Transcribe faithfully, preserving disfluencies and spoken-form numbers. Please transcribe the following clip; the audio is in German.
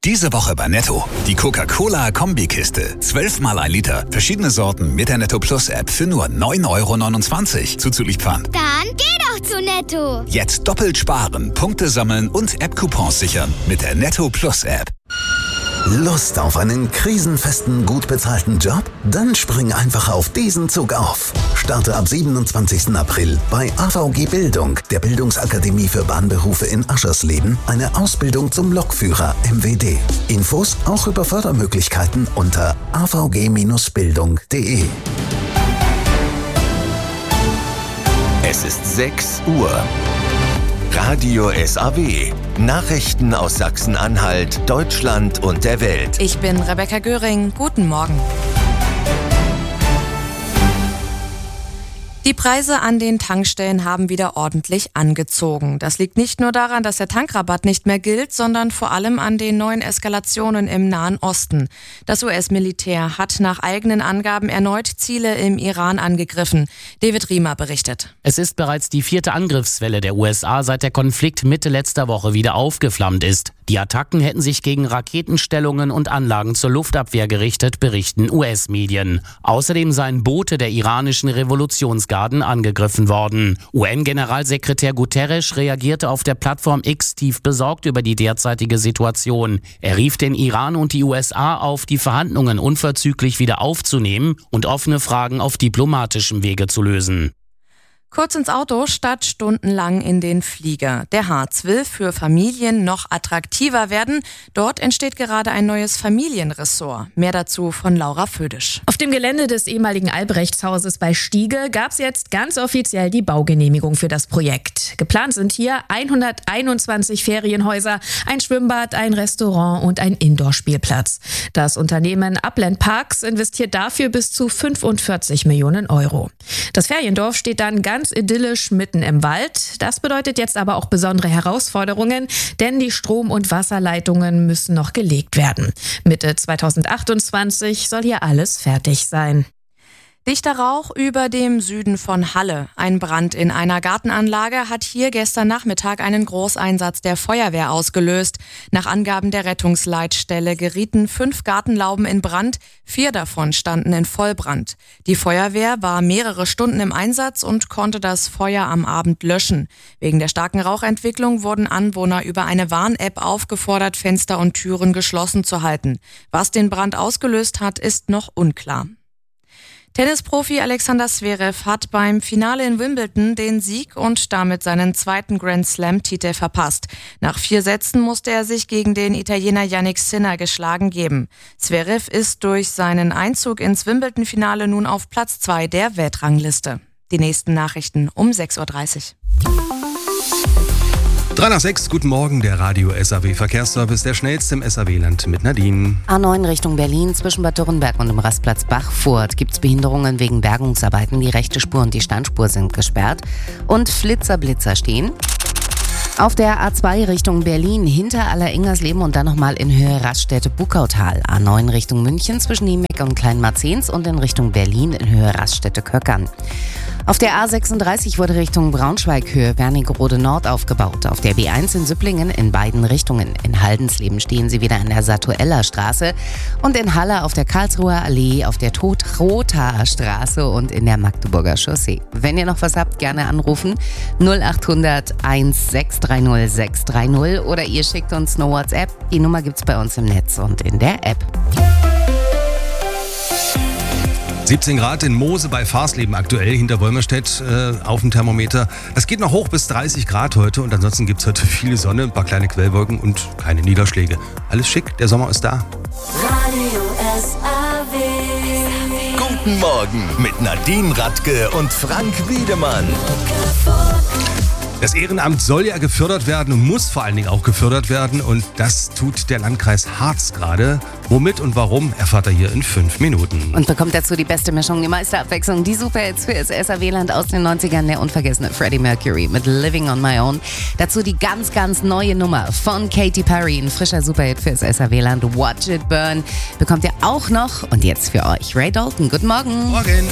Diese Woche bei Netto. Die Coca-Cola-Kombikiste. zwölf mal ein Liter. Verschiedene Sorten mit der Netto Plus App für nur neun Euro neunundzwanzig. Zuzüglich Pfand. Dann geh doch zu Netto. Jetzt doppelt sparen, Punkte sammeln und App-Coupons sichern mit der Netto Plus App. Lust auf einen krisenfesten, gut bezahlten Job? Dann spring einfach auf diesen Zug auf. Starte ab siebenundzwanzigsten April bei A V G Bildung, der Bildungsakademie für Bahnberufe in Aschersleben, eine Ausbildung zum Lokführer M W D. Infos auch über Fördermöglichkeiten unter a v g Bindestrich bildung punkt d e. Es ist sechs Uhr. Radio S A W. Nachrichten aus Sachsen-Anhalt, Deutschland und der Welt. Ich bin Rebecca Göring. Guten Morgen. Die Preise an den Tankstellen haben wieder ordentlich angezogen. Das liegt nicht nur daran, dass der Tankrabatt nicht mehr gilt, sondern vor allem an den neuen Eskalationen im Nahen Osten. Das U S-Militär hat nach eigenen Angaben erneut Ziele im Iran angegriffen. David Riemer berichtet. Es ist bereits die vierte Angriffswelle der U S A, seit der Konflikt Mitte letzter Woche wieder aufgeflammt ist. Die Attacken hätten sich gegen Raketenstellungen und Anlagen zur Luftabwehr gerichtet, berichten U S-Medien. Außerdem seien Boote der iranischen Revolutionsgarden angegriffen worden. U N-Generalsekretär Guterres reagierte auf der Plattform X tief besorgt über die derzeitige Situation. Er rief den Iran und die U S A auf, die Verhandlungen unverzüglich wieder aufzunehmen und offene Fragen auf diplomatischem Wege zu lösen. Kurz ins Auto statt stundenlang in den Flieger. Der Harz will für Familien noch attraktiver werden. Dort entsteht gerade ein neues Familienressort. Mehr dazu von Laura Födisch. Auf dem Gelände des ehemaligen Albrechtshauses bei Stiege gab es jetzt ganz offiziell die Baugenehmigung für das Projekt. Geplant sind hier hunderteinundzwanzig Ferienhäuser, ein Schwimmbad, ein Restaurant und ein Indoor-Spielplatz. Das Unternehmen Upland Parks investiert dafür bis zu fünfundvierzig Millionen Euro. Das Feriendorf steht dann ganz idyllisch mitten im Wald. Das bedeutet jetzt aber auch besondere Herausforderungen, denn die Strom- und Wasserleitungen müssen noch gelegt werden. Mitte zweitausendachtundzwanzig soll hier alles fertig sein. Dichter Rauch über dem Süden von Halle. Ein Brand in einer Gartenanlage hat hier gestern Nachmittag einen Großeinsatz der Feuerwehr ausgelöst. Nach Angaben der Rettungsleitstelle gerieten fünf Gartenlauben in Brand, vier davon standen in Vollbrand. Die Feuerwehr war mehrere Stunden im Einsatz und konnte das Feuer am Abend löschen. Wegen der starken Rauchentwicklung wurden Anwohner über eine Warn-App aufgefordert, Fenster und Türen geschlossen zu halten. Was den Brand ausgelöst hat, ist noch unklar. Tennisprofi Alexander Zverev hat beim Finale in Wimbledon den Sieg und damit seinen zweiten Grand-Slam-Titel verpasst. Nach vier Sätzen musste er sich gegen den Italiener Jannik Sinner geschlagen geben. Zverev ist durch seinen Einzug ins Wimbledon-Finale nun auf Platz zwei der Weltrangliste. Die nächsten Nachrichten um sechs Uhr dreißig. drei nach sechs, guten Morgen, der Radio S A W Verkehrsservice, der schnellste im S A W-Land mit Nadine. A neun Richtung Berlin, zwischen Bad Dürrenberg und dem Rastplatz Bachfurt gibt es Behinderungen wegen Bergungsarbeiten. Die rechte Spur und die Standspur sind gesperrt und Flitzer Blitzer stehen. Auf der A zwei Richtung Berlin, hinter Aller-Ingersleben und dann nochmal in Höhe Raststätte-Buckautal. A neun Richtung München, zwischen Niemeck und Kleinmarzens und in Richtung Berlin in Höhe Raststätte-Köckern. Auf der A sechsunddreißig wurde Richtung Braunschweig Höhe Wernigerode Nord aufgebaut. Auf der B eins in Süpplingen in beiden Richtungen. In Haldensleben stehen sie wieder an der Satueller Straße und in Halle auf der Karlsruher Allee, auf der Tod-Rotaer Straße und in der Magdeburger Chaussee. Wenn ihr noch was habt, gerne anrufen null acht hundert eins sechs drei null sechs drei null oder ihr schickt uns eine WhatsApp. Die Nummer gibt's bei uns im Netz und in der App. siebzehn Grad in Moose bei Farsleben aktuell hinter Wolmerstedt äh, auf dem Thermometer. Es geht noch hoch bis dreißig Grad heute und ansonsten gibt es heute viele Sonne, ein paar kleine Quellwolken und keine Niederschläge. Alles schick, der Sommer ist da. Radio S A W. Guten Morgen mit Nadine Radke und Frank Wiedemann. Das Ehrenamt soll ja gefördert werden und muss vor allen Dingen auch gefördert werden und das tut der Landkreis Harz gerade. Womit und warum, erfahrt er hier in fünf Minuten. Und bekommt dazu die beste Mischung, die meiste Abwechslung, die Superhits für das S A W-Land aus den neunzigern, der unvergessene Freddie Mercury mit Living on My Own. Dazu die ganz, ganz neue Nummer von Katy Perry, ein frischer Superhit für das S A W-Land, Watch It Burn, bekommt ihr auch noch. Und jetzt für euch Ray Dalton, guten Morgen. Morgen.